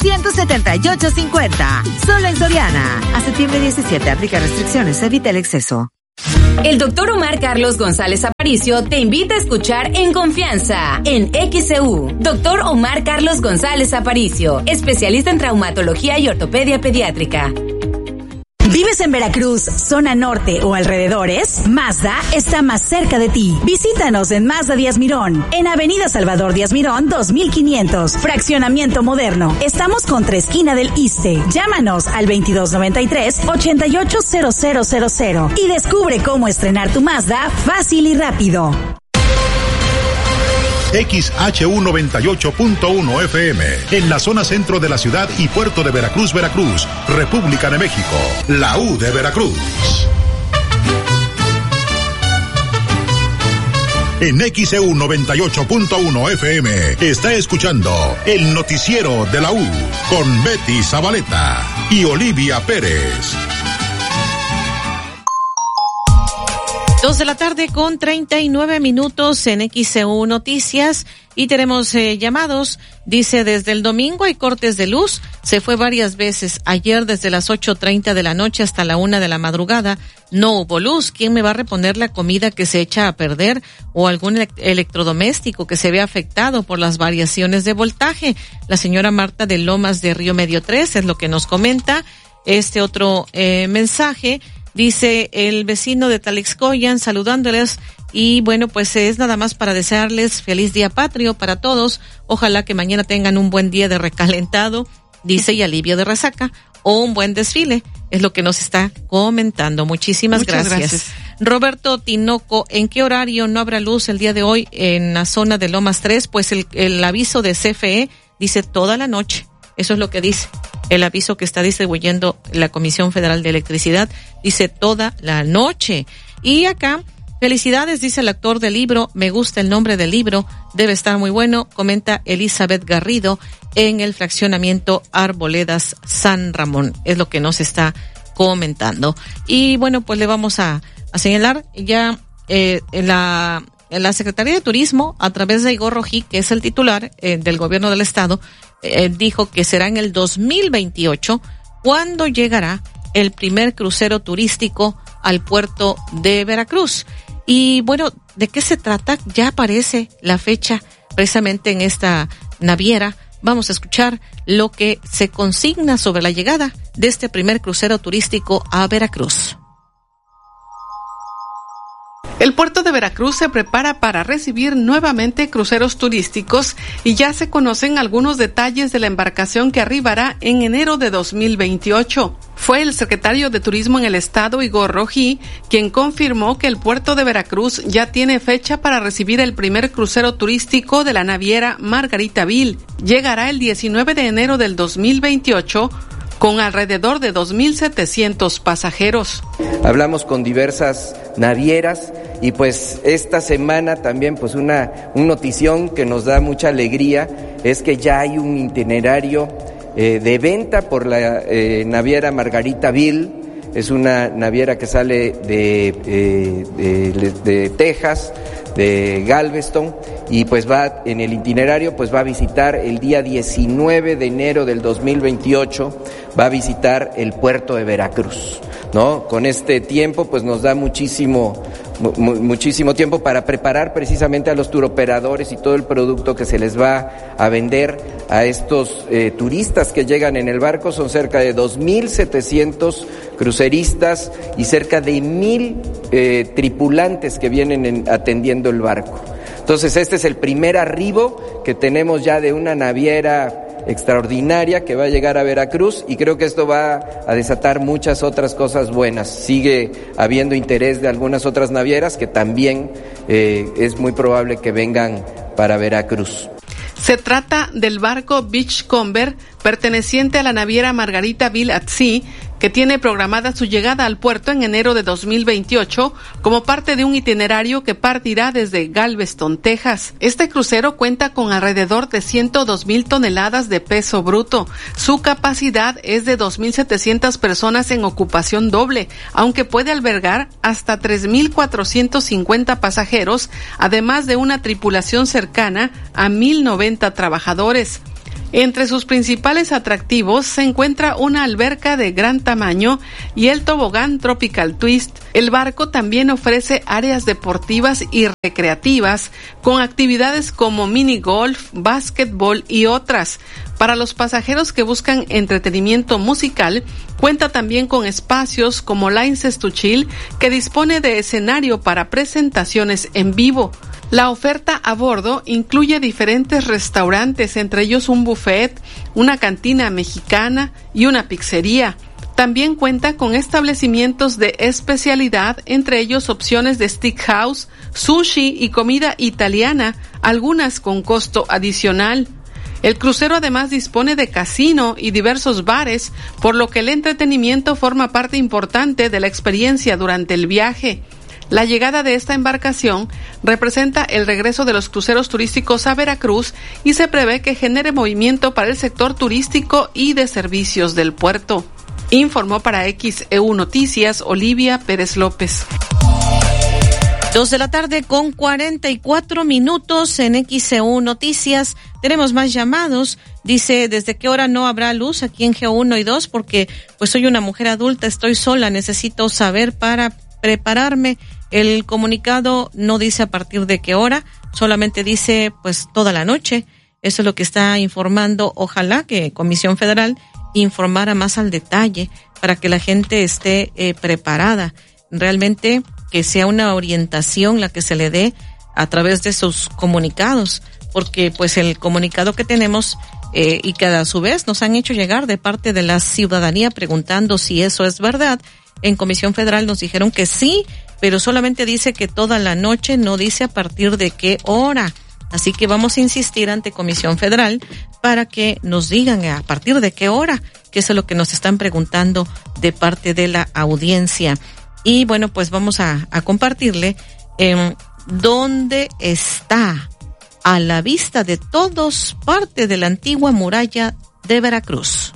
S10: 178.50. Solo en Soriana. A septiembre 17, aplica restricciones, evita el exceso.
S2: El doctor Omar Carlos González Aparicio te invita a escuchar En Confianza, en XEU. Doctor Omar Carlos González Aparicio, especialista en traumatología y ortopedia pediátrica.
S22: ¿Vives en Veracruz, zona norte o alrededores? Mazda está más cerca de ti. Visítanos en Mazda Díaz Mirón, en Avenida Salvador Díaz Mirón 2500, fraccionamiento moderno. Estamos contra esquina del Iste. Llámanos al 2293-880000 y descubre cómo estrenar tu Mazda fácil y rápido.
S4: XHU 98.1 FM, en la zona centro de la ciudad y puerto de Veracruz, Veracruz, República de México, la U de Veracruz. En XEU 98.1 FM está escuchando el noticiero de la U con Betty Zabaleta y Olivia Pérez.
S12: 2:39 en XEU Noticias y tenemos llamados. Dice, desde el domingo hay cortes de luz, se fue varias veces. Ayer desde las 8:30 de la noche hasta la 1 de la madrugada no hubo luz. ¿Quién me va a reponer la comida que se echa a perder o algún electrodoméstico que se ve afectado por las variaciones de voltaje? La señora Marta de Lomas de Río Medio 3 es lo que nos comenta. Este otro mensaje dice, el vecino de Talixcoyan saludándoles y bueno, pues es nada más para desearles feliz día patrio para todos. Ojalá que mañana tengan un buen día de recalentado, dice, y alivio de resaca o un buen desfile. Es lo que nos está comentando. Muchas gracias. Roberto Tinoco, ¿en qué horario no habrá luz el día de hoy en la zona de Lomas 3? Pues el aviso de CFE dice toda la noche. Eso es lo que dice. El aviso que está distribuyendo la Comisión Federal de Electricidad dice toda la noche. Y acá, felicidades, dice el autor del libro, me gusta el nombre del libro, debe estar muy bueno, comenta Elizabeth Garrido en el fraccionamiento Arboledas San Ramón. Es lo que nos está comentando. Y bueno, pues le vamos a señalar ya la Secretaría de Turismo, a través de Igor Rojí, que es el titular del gobierno del estado, dijo que será en el 2028 cuando llegará el primer crucero turístico al puerto de Veracruz. Y bueno, ¿de qué se trata? Ya aparece la fecha precisamente en esta naviera. Vamos a escuchar lo que se consigna sobre la llegada de este primer crucero turístico a Veracruz.
S13: El puerto de Veracruz se prepara para recibir nuevamente cruceros turísticos y ya se conocen algunos detalles de la embarcación que arribará en enero de 2028. Fue el secretario de Turismo en el estado, Igor Rojí, quien confirmó que el puerto de Veracruz ya tiene fecha para recibir el primer crucero turístico de la naviera Margaritaville. Llegará el 19 de enero del 2028 con alrededor de 2,700 pasajeros.
S11: Hablamos con diversas navieras y pues esta semana también pues una notición que nos da mucha alegría es que ya hay un itinerario de venta por la naviera Margaritaville. Es una naviera que sale de Texas, de Galveston, y pues va en el itinerario, pues va a visitar el día 19 de enero del 2028, va a visitar el puerto de Veracruz, ¿no? Con este tiempo pues nos da muchísimo tiempo para preparar precisamente a los turoperadores y todo el producto que se les va a vender a estos turistas que llegan en el barco. Son cerca de 2,700 cruceristas y cerca de 1,000 tripulantes que vienen atendiendo el barco. Entonces este es el primer arribo que tenemos ya de una naviera extraordinaria que va a llegar a Veracruz, y creo que esto va a desatar muchas otras cosas buenas. Sigue habiendo interés de algunas otras navieras que también es muy probable que vengan para Veracruz.
S13: Se trata del barco Beachcomber, perteneciente a la naviera Margaritaville at Sea, que tiene programada su llegada al puerto en enero de 2028 como parte de un itinerario que partirá desde Galveston, Texas. Este crucero cuenta con alrededor de 102,000 toneladas de peso bruto. Su capacidad es de 2,700 personas en ocupación doble, aunque puede albergar hasta 3,450 pasajeros, además de una tripulación cercana a 1,090 trabajadores. Entre sus principales atractivos se encuentra una alberca de gran tamaño y el tobogán Tropical Twist. El barco también ofrece áreas deportivas y recreativas con actividades como mini golf, básquetbol y otras. Para los pasajeros que buscan entretenimiento musical, cuenta también con espacios como License to Chill, que dispone de escenario para presentaciones en vivo. La oferta a bordo incluye diferentes restaurantes, entre ellos un buffet, una cantina mexicana y una pizzería. También cuenta con establecimientos de especialidad, entre ellos opciones de steakhouse, sushi y comida italiana, algunas con costo adicional. El crucero además dispone de casino y diversos bares, por lo que el entretenimiento forma parte importante de la experiencia durante el viaje. La llegada de esta embarcación representa el regreso de los cruceros turísticos a Veracruz y se prevé que genere movimiento para el sector turístico y de servicios del puerto. Informó para XEU Noticias Olivia Pérez López.
S12: 2:44 p.m. en XEU Noticias. Tenemos más llamados. Dice, ¿desde qué hora no habrá luz aquí en G1 y 2? Porque pues soy una mujer adulta, estoy sola, necesito saber para prepararme. El comunicado no dice a partir de qué hora, solamente dice pues toda la noche. Eso es lo que está informando. Ojalá que Comisión Federal informara más al detalle para que la gente esté preparada. Realmente que sea una orientación la que se le dé a través de sus comunicados, porque pues el comunicado que tenemos y que a su vez nos han hecho llegar de parte de la ciudadanía preguntando si eso es verdad, en Comisión Federal nos dijeron que sí, pero solamente dice que toda la noche, no dice a partir de qué hora. Así que vamos a insistir ante Comisión Federal para que nos digan a partir de qué hora, que eso es lo que nos están preguntando de parte de la audiencia. Y bueno, pues vamos a compartirle dónde está a la vista de todos parte de la antigua muralla de Veracruz.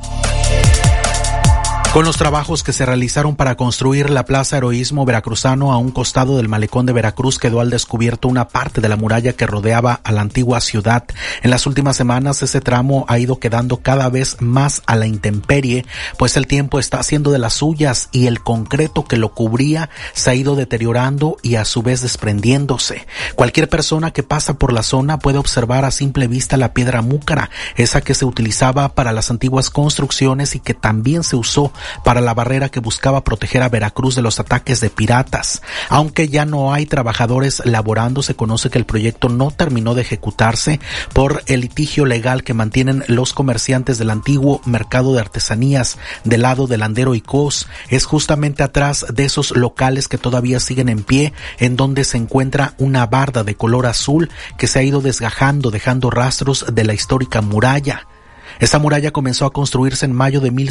S14: Con los trabajos que se realizaron para construir la Plaza Heroísmo Veracruzano a un costado del malecón de Veracruz, quedó al descubierto una parte de la muralla que rodeaba a la antigua ciudad. En las últimas semanas ese tramo ha ido quedando cada vez más a la intemperie, pues el tiempo está haciendo de las suyas y el concreto que lo cubría se ha ido deteriorando y a su vez desprendiéndose. Cualquier persona que pasa por la zona puede observar a simple vista la piedra múcara, esa que se utilizaba para las antiguas construcciones y que también se usó para la barrera que buscaba proteger a Veracruz de los ataques de piratas. Aunque ya no hay trabajadores laborando, se conoce que el proyecto no terminó de ejecutarse por el litigio legal que mantienen los comerciantes del antiguo mercado de artesanías del lado de Landero y Cos. Es justamente atrás de esos locales que todavía siguen en pie, en donde se encuentra una barda de color azul que se ha ido desgajando, dejando rastros de la histórica muralla. Esta muralla comenzó a construirse en mayo de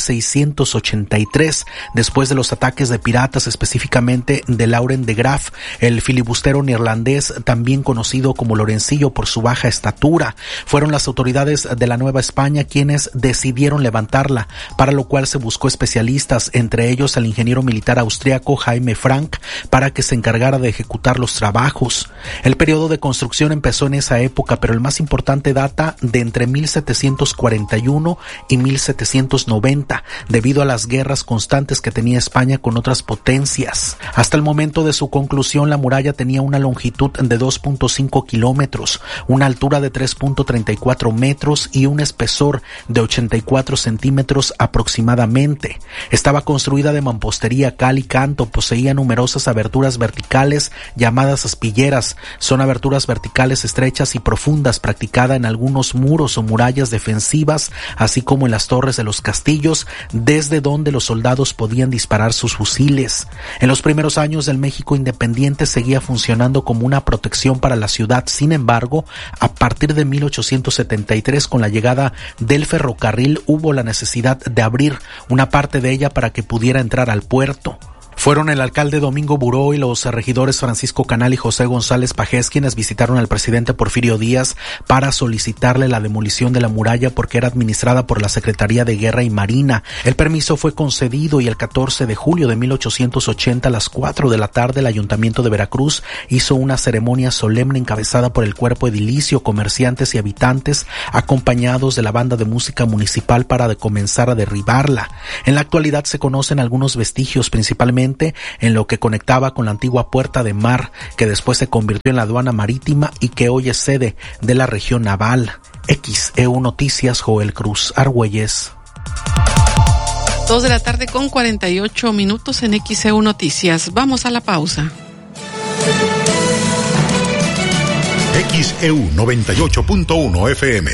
S14: 1683, después de los ataques de piratas, específicamente de Lauren de Graaf, el filibustero neerlandés, también conocido como Lorencillo por su baja estatura. Fueron las autoridades de la Nueva España quienes decidieron levantarla, para lo cual se buscó especialistas, entre ellos al ingeniero militar austriaco Jaime Frank, para que se encargara de ejecutar los trabajos. El periodo de construcción empezó en esa época, pero el más importante data de entre 1741 y 1790, debido a las guerras constantes que tenía España con otras potencias. Hasta el momento de su conclusión, la muralla tenía una longitud de 2.5 kilómetros, una altura de 3.34 metros y un espesor de 84 centímetros aproximadamente. Estaba construida de mampostería, cal y canto, poseía numerosas aberturas verticales llamadas aspilleras. Son aberturas verticales estrechas y profundas, practicada en algunos muros o murallas defensivas, así como en las torres de los castillos, desde donde los soldados podían disparar sus fusiles. En los primeros años del México independiente seguía funcionando como una protección para la ciudad. Sin embargo, a partir de 1873, con la llegada del ferrocarril, hubo la necesidad de abrir una parte de ella para que pudiera entrar al puerto. Fueron el alcalde Domingo Buró y los regidores Francisco Canal y José González Pajés quienes visitaron al presidente Porfirio Díaz para solicitarle la demolición de la muralla porque era administrada por la Secretaría de Guerra y Marina. El permiso fue concedido y el 14 de julio de 1880 a las 4 de la tarde el Ayuntamiento de Veracruz hizo una ceremonia solemne encabezada por el cuerpo edilicio, comerciantes y habitantes, acompañados de la banda de música municipal para comenzar a derribarla. En la actualidad se conocen algunos vestigios, principalmente en lo que conectaba con la antigua Puerta de Mar, que después se convirtió en la aduana marítima y que hoy es sede de la región naval. XEU Noticias, Joel Cruz Argüelles.
S13: 2 de la tarde con 48 minutos en XEU Noticias. Vamos a la pausa.
S4: XEU 98.1 FM.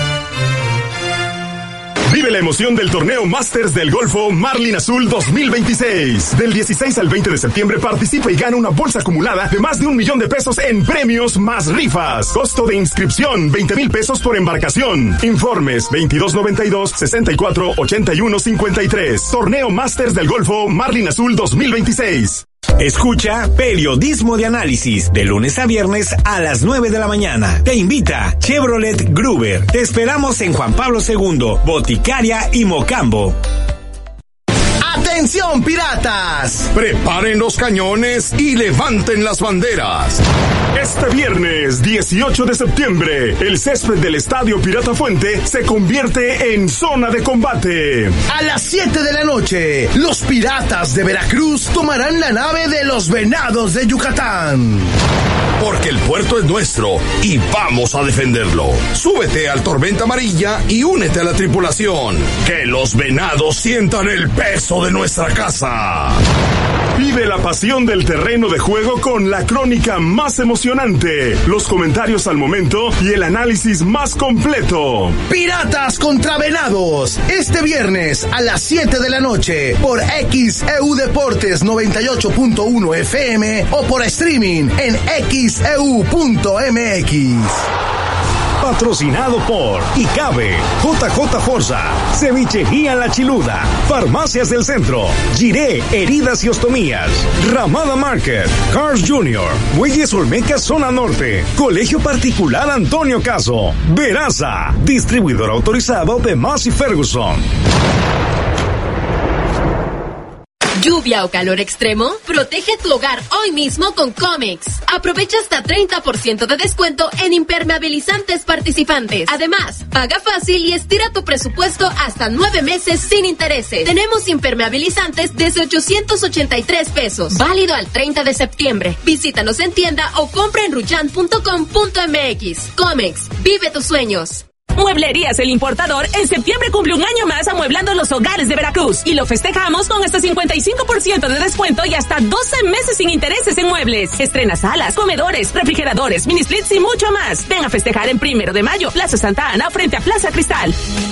S7: Vive la emoción del torneo Masters del Golfo Marlin Azul 2026. Del 16 al 20 de septiembre participa y gana una bolsa acumulada de más de 1 millón de pesos en premios más rifas. Costo de inscripción, 20,000 pesos por embarcación. Informes, 2292-648153. Torneo Masters del Golfo Marlin Azul 2026.
S15: Escucha Periodismo de Análisis de lunes a viernes a las 9 de la mañana. Te invita Chevrolet Gruber. Te esperamos en Juan Pablo II, Boticaria y Mocambo.
S5: ¡Atención, piratas!
S4: Preparen los cañones y levanten las banderas.
S7: Este viernes 18 de septiembre, el césped del Estadio Pirata Fuente se convierte en zona de combate.
S5: A las 7 de la noche, los piratas de Veracruz tomarán la nave de los Venados de Yucatán.
S4: Porque el puerto es nuestro y vamos a defenderlo. Súbete al Tormenta Amarilla y únete a la tripulación. Que los Venados sientan el peso de nuestra casa.
S7: Vive la pasión del terreno de juego con la crónica más emocionante, los comentarios al momento y el análisis más completo.
S5: Piratas contra Venados, este viernes a las 7 de la noche por XEU Deportes 98.1 FM o por streaming en XEU.mx.
S15: Patrocinado por ICABE, JJ Forza, Cevichería La Chiluda, Farmacias del Centro, Giré, Heridas y Ostomías, Ramada Market, Cars Jr., Muelles Olmeca Zona Norte, Colegio Particular Antonio Caso, Veraza, distribuidor autorizado de Massey Ferguson.
S16: ¿Lluvia o calor extremo? Protege tu hogar hoy mismo con Comex. Aprovecha hasta 30% de descuento en impermeabilizantes participantes. Además, paga fácil y estira tu presupuesto hasta 9 meses sin intereses. Tenemos impermeabilizantes desde 883 pesos. Válido al 30 de septiembre. Visítanos en tienda o compra en ruchan.com.mx. Comex, vive tus sueños.
S22: Mueblerías El Importador en septiembre cumple un año más amueblando los hogares de Veracruz y lo festejamos con hasta 55% de descuento y hasta 12 meses sin intereses en muebles. Estrena salas, comedores, refrigeradores, mini splits y mucho más. Ven a festejar en 1 de mayo, Plaza Santa Ana frente a Plaza Cristal.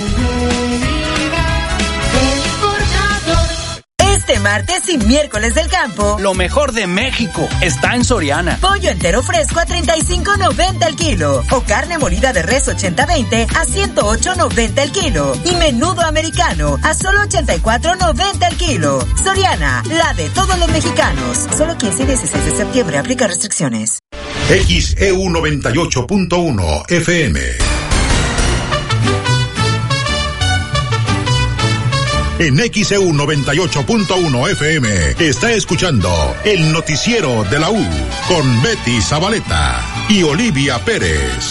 S22: Este martes y miércoles del campo,
S17: lo mejor de México está en Soriana.
S22: Pollo entero fresco a $35.90 el kilo. O carne molida de res 80-20 a $108.90 el kilo. Y menudo americano a solo $84.90 el kilo. Soriana, la de todos los mexicanos. Solo 15 y 16 de septiembre, aplica restricciones.
S4: XEU 98.1 FM. En XEU 98.1 FM está escuchando el noticiero de la U con Betty Zabaleta y Olivia Pérez.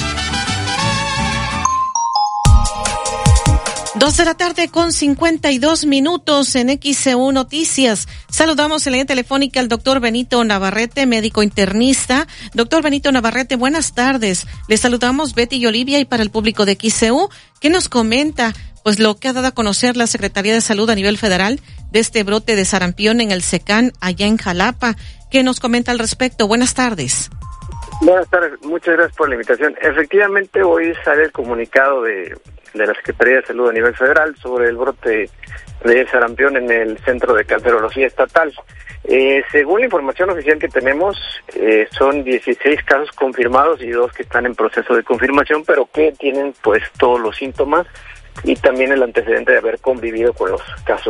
S12: 2 de la tarde con 52 minutos en XEU Noticias. Saludamos en la línea telefónica al doctor Benito Navarrete, médico internista. Doctor Benito Navarrete, buenas tardes. Les saludamos Betty y Olivia y para el público de XEU, ¿qué nos comenta? Pues lo que ha dado a conocer la Secretaría de Salud a nivel federal de este brote de sarampión en el Secán, allá en Jalapa. ¿Qué nos comenta al respecto? Buenas tardes.
S18: Buenas tardes, muchas gracias por la invitación. Efectivamente, hoy sale el comunicado de la Secretaría de Salud a nivel federal sobre el brote de sarampión en el Centro de Cancerología Estatal. Según la información oficial que tenemos, son 16 casos confirmados y 2 que están en proceso de confirmación, pero que tienen pues todos los síntomas y también el antecedente de haber convivido con los casos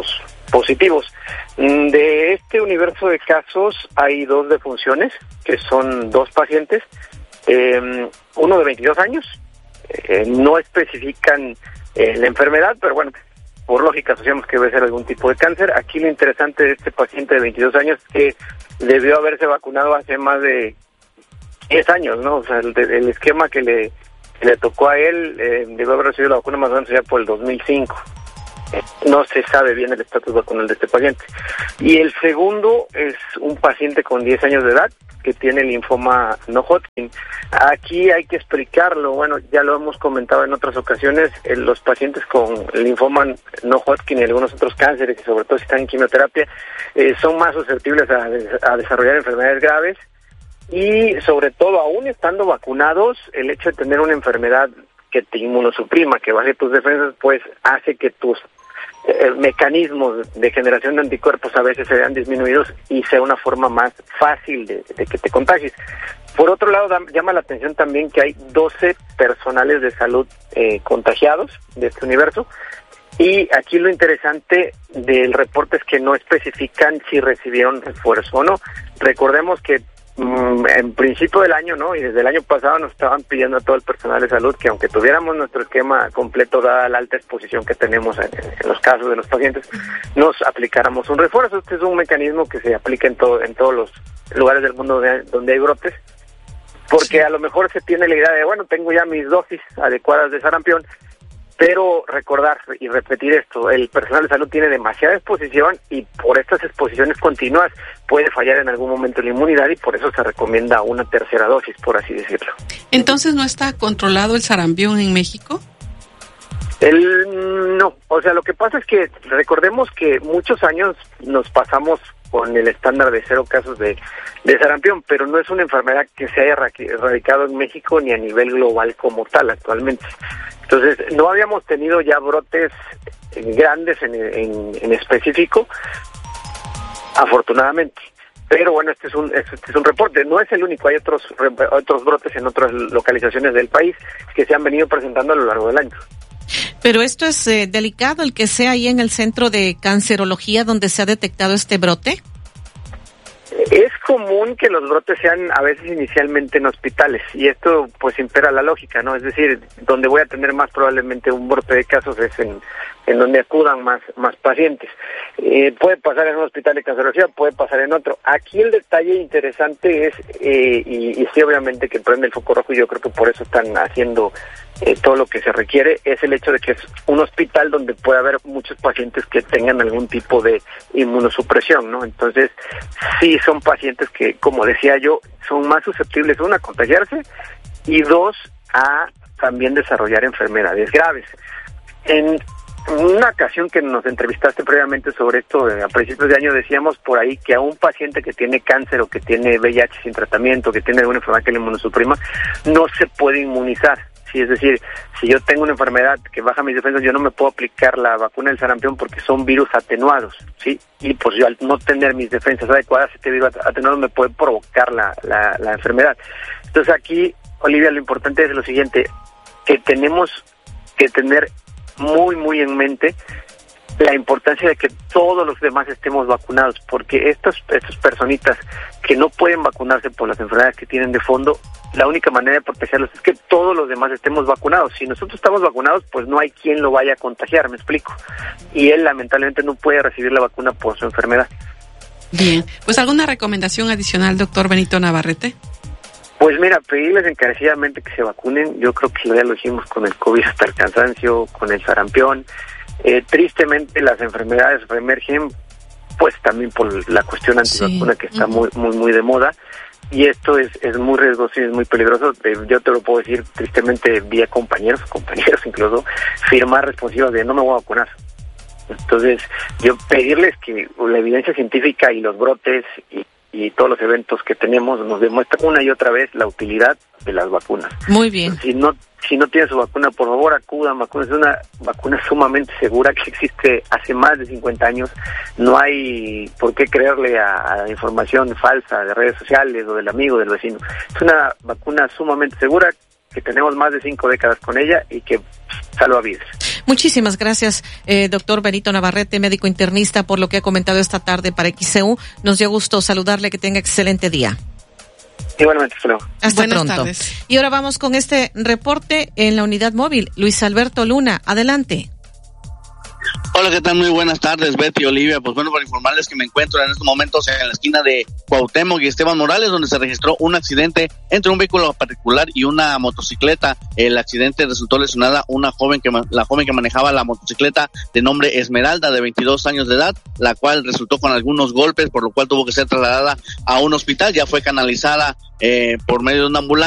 S18: positivos. De este universo de casos hay 2 defunciones, que son 2 pacientes, uno de 22 años, no especifican la enfermedad, pero bueno, por lógica asociamos que debe ser algún tipo de cáncer. Aquí lo interesante de este paciente de 22 años es que debió haberse vacunado hace más de 10 años, ¿no? O sea, el esquema que le tocó a él debió haber recibido la vacuna más o menos ya por el 2005. No se sabe bien el estatus vacunal de este paciente. Y el segundo es un paciente con 10 años de edad que tiene linfoma no Hodgkin. Aquí hay que explicarlo, bueno, ya lo hemos comentado en otras ocasiones, los pacientes con linfoma no Hodgkin y algunos otros cánceres, y sobre todo si están en quimioterapia, son más susceptibles a desarrollar enfermedades graves, y sobre todo, aún estando vacunados, el hecho de tener una enfermedad que te inmunosuprima, que baje tus defensas, pues hace que tus mecanismos de generación de anticuerpos a veces se vean disminuidos y sea una forma más fácil de que te contagies. Por otro lado, llama la atención también que hay 12 personales de salud contagiados de este universo, y aquí lo interesante del reporte es que no especifican si recibieron refuerzo o no. Recordemos que en principio del año, ¿no? Y desde el año pasado nos estaban pidiendo a todo el personal de salud que aunque tuviéramos nuestro esquema completo, dada la alta exposición que tenemos en los casos de los pacientes, nos aplicáramos un refuerzo. Este es un mecanismo que se aplica en todos los lugares del mundo donde hay brotes, porque a lo mejor se tiene la idea de, bueno, tengo ya mis dosis adecuadas de sarampión, pero recordar y repetir esto, el personal de salud tiene demasiada exposición y por estas exposiciones continuas puede fallar en algún momento la inmunidad, y por eso se recomienda una tercera dosis, por así decirlo.
S13: Entonces, ¿no está controlado el sarampión en México?
S18: No, o sea, lo que pasa es que recordemos que muchos años nos pasamos con el estándar de 0 casos de sarampión, pero no es una enfermedad que se haya erradicado en México ni a nivel global como tal actualmente. Entonces, no habíamos tenido ya brotes grandes en específico, afortunadamente. Pero bueno, este es un reporte, no es el único, hay otros brotes en otras localizaciones del país que se han venido presentando a lo largo del año.
S12: Pero esto es delicado, el que sea ahí en el centro de cancerología donde se ha detectado este brote.
S18: Es común que los brotes sean a veces inicialmente en hospitales, y esto pues impera la lógica, ¿no? Es decir, donde voy a tener más probablemente un brote de casos es en donde acudan más pacientes. Puede pasar en un hospital de cancerología, puede pasar en otro. Aquí el detalle interesante es, y sí, obviamente que prende el foco rojo, y yo creo que por eso están haciendo todo lo que se requiere, es el hecho de que es un hospital donde puede haber muchos pacientes que tengan algún tipo de inmunosupresión, ¿no? Entonces, sí son pacientes que, como decía yo, son más susceptibles, 1, a contagiarse, y 2, a también desarrollar enfermedades graves. En una ocasión que nos entrevistaste previamente sobre esto, a principios de año, decíamos por ahí que a un paciente que tiene cáncer o que tiene VIH sin tratamiento, que tiene alguna enfermedad que le inmunosuprima, no se puede inmunizar. Sí, es decir, si yo tengo una enfermedad que baja mis defensas, yo no me puedo aplicar la vacuna del sarampión porque son virus atenuados, ¿sí? Y pues yo al no tener mis defensas adecuadas, este virus atenuado me puede provocar la enfermedad. Entonces aquí, Olivia, lo importante es lo siguiente, que tenemos que tener muy en mente la importancia de que todos los demás estemos vacunados, porque estas personitas que no pueden vacunarse por las enfermedades que tienen de fondo, la única manera de protegerlos es que todos los demás estemos vacunados. Si nosotros estamos vacunados, pues no hay quien lo vaya a contagiar, me explico. Y él lamentablemente no puede recibir la vacuna por su enfermedad.
S13: Bien, pues ¿alguna recomendación adicional, doctor Benito Navarrete?
S18: Pues mira, pedirles encarecidamente que se vacunen. Yo creo que ya lo hicimos con el COVID hasta el cansancio, con el sarampión. Tristemente las enfermedades reemergen, pues también por la cuestión antivacuna, que está muy de moda, y esto es muy riesgoso y es muy peligroso. Yo te lo puedo decir tristemente vía compañeros incluso, firmar responsivas de no me voy a vacunar. Entonces, yo pedirles que la evidencia científica y los brotes y todos los eventos que tenemos nos demuestran una y otra vez la utilidad de las vacunas.
S12: Muy bien.
S18: Si no tiene su vacuna, por favor acudan, vacunas. Es una vacuna sumamente segura que existe hace más de 50 años. No hay por qué creerle a la información falsa de redes sociales o del amigo, del vecino. Es una vacuna sumamente segura que tenemos más de 5 décadas con ella y que salva vidas.
S12: Muchísimas gracias, doctor Benito Navarrete, médico internista, por lo que ha comentado esta tarde para XCU. Nos dio gusto saludarle, que tenga excelente día.
S18: Igualmente, hasta luego.
S12: Hasta
S13: Buenas
S12: pronto.
S13: tardes.
S12: Y ahora vamos con este reporte en la unidad móvil. Luis Alberto Luna, adelante.
S19: Hola, ¿qué tal? Muy buenas tardes, Betty y Olivia. Pues bueno, para informarles que me encuentro en estos momentos en la esquina de Cuauhtémoc y Esteban Morales, donde se registró un accidente entre un vehículo particular y una motocicleta. El accidente resultó lesionada la joven que manejaba la motocicleta, de nombre Esmeralda, de 22 años de edad, la cual resultó con algunos golpes, por lo cual tuvo que ser trasladada a un hospital. Ya fue canalizada por medio de una ambulancia